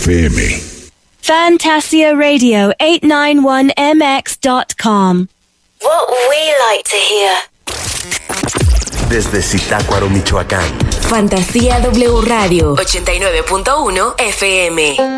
FM. Fantasia Radio 891mx.com. What we like to hear. Desde Zitácuaro, Michoacán. Fantasía W Radio 89.1 FM.